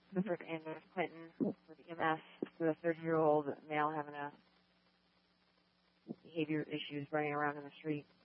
District in North Clinton with EMS with a 30-year-old male having behavior issues running around in the street.